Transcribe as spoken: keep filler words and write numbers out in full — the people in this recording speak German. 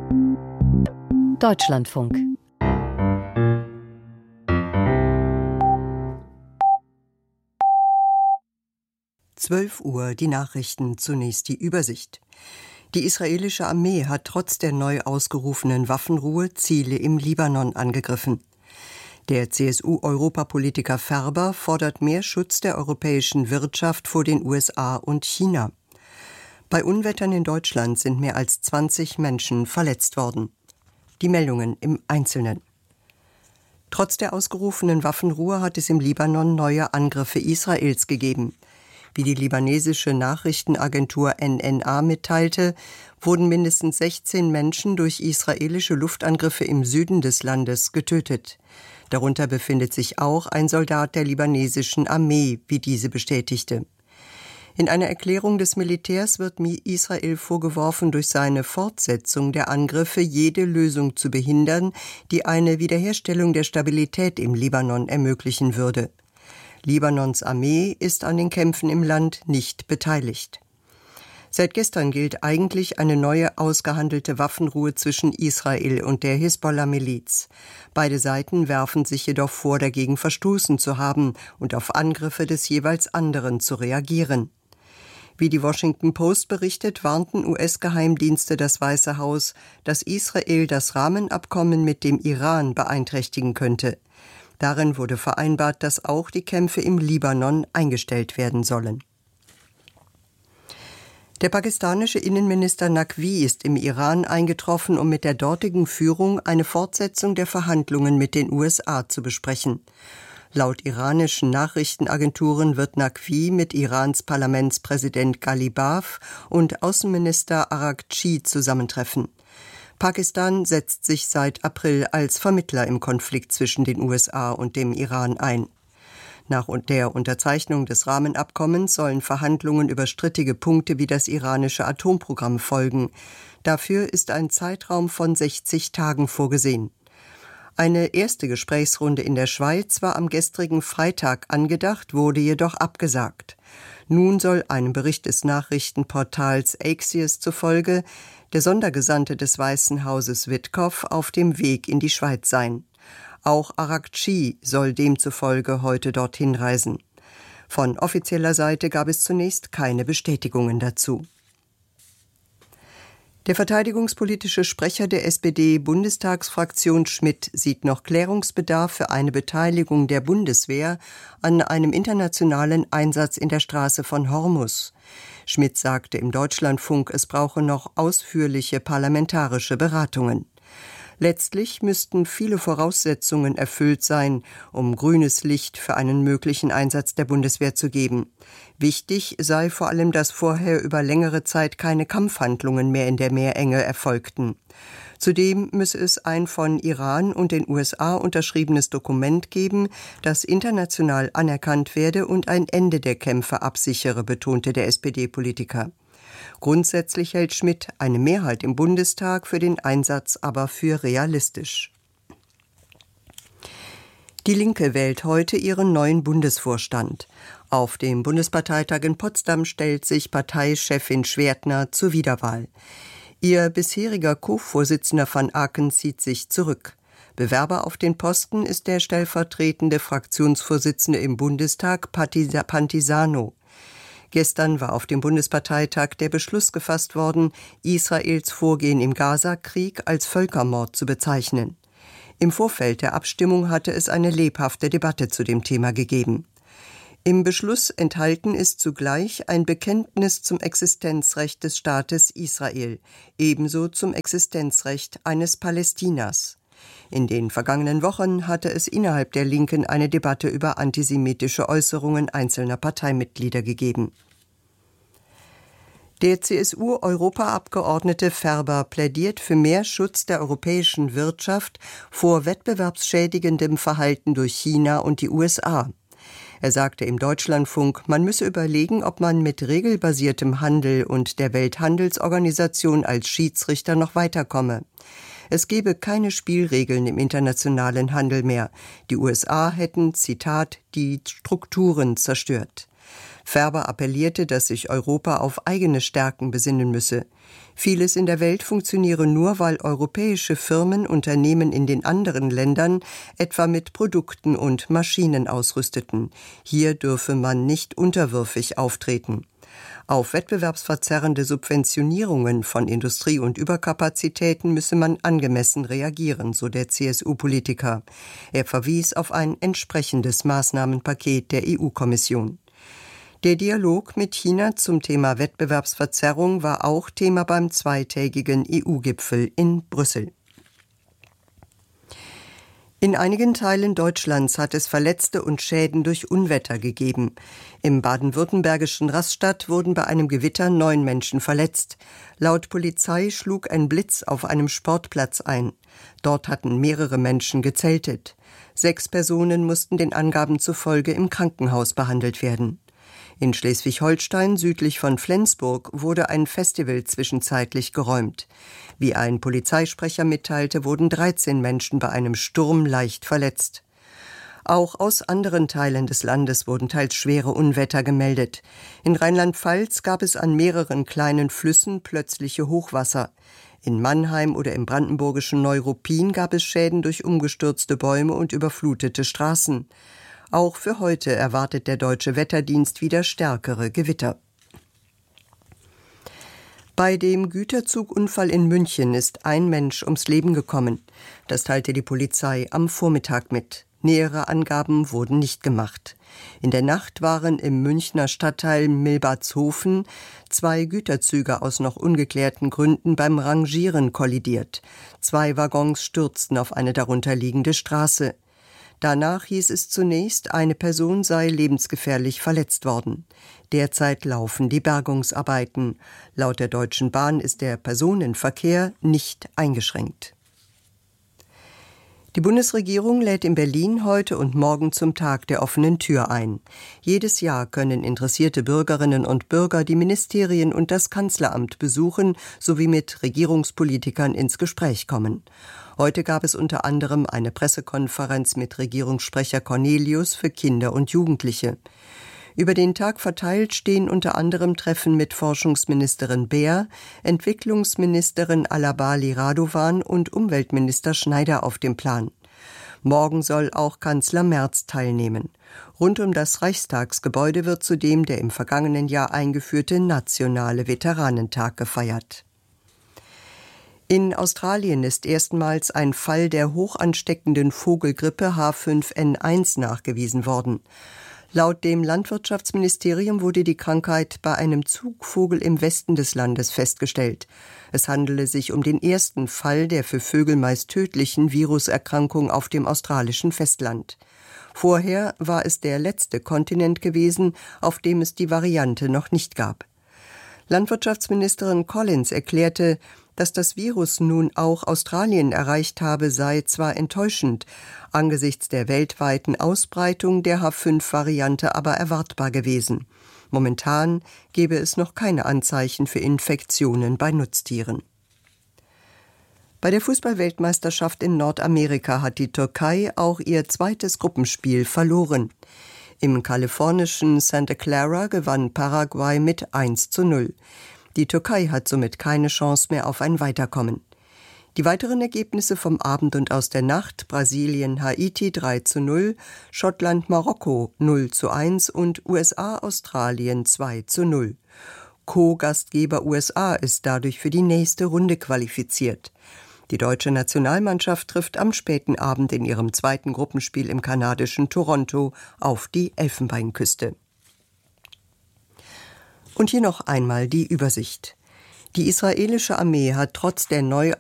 Deutschlandfunk. zwölf Uhr, die Nachrichten, zunächst die Übersicht. Die israelische Armee hat trotz der neu ausgerufenen Waffenruhe Ziele im Libanon angegriffen. Der C S U-Europapolitiker Ferber fordert mehr Schutz der europäischen Wirtschaft vor den U S A und China. Bei Unwettern in Deutschland sind mehr als zwanzig Menschen verletzt worden. Die Meldungen im Einzelnen. Trotz der ausgerufenen Waffenruhe hat es im Libanon neue Angriffe Israels gegeben. Wie die libanesische Nachrichtenagentur N N A mitteilte, wurden mindestens sechzehn Menschen durch israelische Luftangriffe im Süden des Landes getötet. Darunter befindet sich auch ein Soldat der libanesischen Armee, wie diese bestätigte. In einer Erklärung des Militärs wird Israel vorgeworfen, durch seine Fortsetzung der Angriffe jede Lösung zu behindern, die eine Wiederherstellung der Stabilität im Libanon ermöglichen würde. Libanons Armee ist an den Kämpfen im Land nicht beteiligt. Seit gestern gilt eigentlich eine neue ausgehandelte Waffenruhe zwischen Israel und der Hisbollah-Miliz. Beide Seiten werfen sich jedoch vor, dagegen verstoßen zu haben und auf Angriffe des jeweils anderen zu reagieren. Wie die Washington Post berichtet, warnten U S-Geheimdienste das Weiße Haus, dass Israel das Rahmenabkommen mit dem Iran beeinträchtigen könnte. Darin wurde vereinbart, dass auch die Kämpfe im Libanon eingestellt werden sollen. Der pakistanische Innenminister Naqvi ist im Iran eingetroffen, um mit der dortigen Führung eine Fortsetzung der Verhandlungen mit den U S A zu besprechen. Laut iranischen Nachrichtenagenturen wird Naqvi mit Irans Parlamentspräsident Ghalibaf und Außenminister Araghchi zusammentreffen. Pakistan setzt sich seit April als Vermittler im Konflikt zwischen den U S A und dem Iran ein. Nach der Unterzeichnung des Rahmenabkommens sollen Verhandlungen über strittige Punkte wie das iranische Atomprogramm folgen. Dafür ist ein Zeitraum von sechzig Tagen vorgesehen. Eine erste Gesprächsrunde in der Schweiz war am gestrigen Freitag angedacht, wurde jedoch abgesagt. Nun soll einem Bericht des Nachrichtenportals Axios zufolge der Sondergesandte des Weißen Hauses Witkoff auf dem Weg in die Schweiz sein. Auch Araghchi soll demzufolge heute dorthin reisen. Von offizieller Seite gab es zunächst keine Bestätigungen dazu. Der verteidigungspolitische Sprecher der S P D-Bundestagsfraktion Schmidt sieht noch Klärungsbedarf für eine Beteiligung der Bundeswehr an einem internationalen Einsatz in der Straße von Hormuz. Schmidt sagte im Deutschlandfunk, es brauche noch ausführliche parlamentarische Beratungen. Letztlich müssten viele Voraussetzungen erfüllt sein, um grünes Licht für einen möglichen Einsatz der Bundeswehr zu geben. Wichtig sei vor allem, dass vorher über längere Zeit keine Kampfhandlungen mehr in der Meerenge erfolgten. Zudem müsse es ein von Iran und den U S A unterschriebenes Dokument geben, das international anerkannt werde und ein Ende der Kämpfe absichere, betonte der S P D-Politiker. Grundsätzlich hält Schmidt eine Mehrheit im Bundestag für den Einsatz aber für realistisch. Die Linke wählt heute ihren neuen Bundesvorstand. Auf dem Bundesparteitag in Potsdam stellt sich Parteichefin Schwertner zur Wiederwahl. Ihr bisheriger Co-Vorsitzender van Aken zieht sich zurück. Bewerber auf den Posten ist der stellvertretende Fraktionsvorsitzende im Bundestag Pantisano. Gestern war auf dem Bundesparteitag der Beschluss gefasst worden, Israels Vorgehen im Gaza-Krieg als Völkermord zu bezeichnen. Im Vorfeld der Abstimmung hatte es eine lebhafte Debatte zu dem Thema gegeben. Im Beschluss enthalten ist zugleich ein Bekenntnis zum Existenzrecht des Staates Israel, ebenso zum Existenzrecht eines Palästinas. In den vergangenen Wochen hatte es innerhalb der Linken eine Debatte über antisemitische Äußerungen einzelner Parteimitglieder gegeben. Der C S U-Europaabgeordnete Ferber plädiert für mehr Schutz der europäischen Wirtschaft vor wettbewerbsschädigendem Verhalten durch China und die U S A. Er sagte im Deutschlandfunk, man müsse überlegen, ob man mit regelbasiertem Handel und der Welthandelsorganisation als Schiedsrichter noch weiterkomme. Es gebe keine Spielregeln im internationalen Handel mehr. Die U S A hätten, Zitat, die Strukturen zerstört. Ferber appellierte, dass sich Europa auf eigene Stärken besinnen müsse. Vieles in der Welt funktioniere nur, weil europäische Firmen Unternehmen in den anderen Ländern etwa mit Produkten und Maschinen ausrüsteten. Hier dürfe man nicht unterwürfig auftreten. Auf wettbewerbsverzerrende Subventionierungen von Industrie- und Überkapazitäten müsse man angemessen reagieren, so der C S U-Politiker. Er verwies auf ein entsprechendes Maßnahmenpaket der E U-Kommission. Der Dialog mit China zum Thema Wettbewerbsverzerrung war auch Thema beim zweitägigen E U-Gipfel in Brüssel. In einigen Teilen Deutschlands hat es Verletzte und Schäden durch Unwetter gegeben. Im baden-württembergischen Rastatt wurden bei einem Gewitter neun Menschen verletzt. Laut Polizei schlug ein Blitz auf einem Sportplatz ein. Dort hatten mehrere Menschen gezeltet. Sechs Personen mussten den Angaben zufolge im Krankenhaus behandelt werden. In Schleswig-Holstein, südlich von Flensburg, wurde ein Festival zwischenzeitlich geräumt. Wie ein Polizeisprecher mitteilte, wurden dreizehn Menschen bei einem Sturm leicht verletzt. Auch aus anderen Teilen des Landes wurden teils schwere Unwetter gemeldet. In Rheinland-Pfalz gab es an mehreren kleinen Flüssen plötzliche Hochwasser. In Mannheim oder im brandenburgischen Neuruppin gab es Schäden durch umgestürzte Bäume und überflutete Straßen. Auch für heute erwartet der Deutsche Wetterdienst wieder stärkere Gewitter. Bei dem Güterzugunfall in München ist ein Mensch ums Leben gekommen. Das teilte die Polizei am Vormittag mit. Nähere Angaben wurden nicht gemacht. In der Nacht waren im Münchner Stadtteil Milbertshofen zwei Güterzüge aus noch ungeklärten Gründen beim Rangieren kollidiert. Zwei Waggons stürzten auf eine darunterliegende Straße. Danach hieß es zunächst, eine Person sei lebensgefährlich verletzt worden. Derzeit laufen die Bergungsarbeiten. Laut der Deutschen Bahn ist der Personenverkehr nicht eingeschränkt. Die Bundesregierung lädt in Berlin heute und morgen zum Tag der offenen Tür ein. Jedes Jahr können interessierte Bürgerinnen und Bürger die Ministerien und das Kanzleramt besuchen sowie mit Regierungspolitikern ins Gespräch kommen. Heute gab es unter anderem eine Pressekonferenz mit Regierungssprecher Cornelius für Kinder und Jugendliche. Über den Tag verteilt stehen unter anderem Treffen mit Forschungsministerin Beer, Entwicklungsministerin Alabali Radovan und Umweltminister Schneider auf dem Plan. Morgen soll auch Kanzler Merz teilnehmen. Rund um das Reichstagsgebäude wird zudem der im vergangenen Jahr eingeführte Nationale Veteranentag gefeiert. In Australien ist erstmals ein Fall der hochansteckenden Vogelgrippe H fünf N eins nachgewiesen worden. Laut dem Landwirtschaftsministerium wurde die Krankheit bei einem Zugvogel im Westen des Landes festgestellt. Es handele sich um den ersten Fall der für Vögel meist tödlichen Viruserkrankung auf dem australischen Festland. Vorher war es der letzte Kontinent gewesen, auf dem es die Variante noch nicht gab. Landwirtschaftsministerin Collins erklärte, dass das Virus nun auch Australien erreicht habe, sei zwar enttäuschend, angesichts der weltweiten Ausbreitung der H fünf Variante aber erwartbar gewesen. Momentan gebe es noch keine Anzeichen für Infektionen bei Nutztieren. Bei der Fußball-Weltmeisterschaft in Nordamerika hat die Türkei auch ihr zweites Gruppenspiel verloren. Im kalifornischen Santa Clara gewann Paraguay mit eins zu null. Die Türkei hat somit keine Chance mehr auf ein Weiterkommen. Die weiteren Ergebnisse vom Abend und aus der Nacht: Brasilien-Haiti drei zu null, Schottland-Marokko null zu eins und U S A-Australien zwei zu null. Co-Gastgeber U S A ist dadurch für die nächste Runde qualifiziert. Die deutsche Nationalmannschaft trifft am späten Abend in ihrem zweiten Gruppenspiel im kanadischen Toronto auf die Elfenbeinküste. Und hier noch einmal die Übersicht. Die israelische Armee hat trotz der neu